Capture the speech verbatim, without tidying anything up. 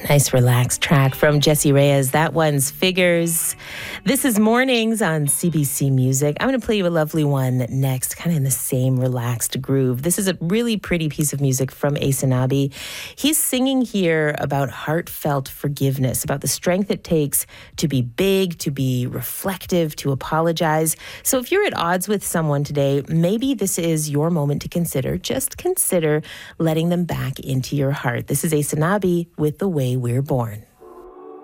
Nice relaxed track from Jessie Reyez. That one's Figures. This is Mornings on C B C Music. I'm going to play you a lovely one next, kind of in the same relaxed groove. This is a really pretty piece of music from Aysanabee. He's singing here about heartfelt forgiveness, about the strength it takes to be big, to be reflective, to apologize. So if you're at odds with someone today, maybe this is your moment to consider, just consider letting them back into your heart. This is Aysanabee with The Way We're Born.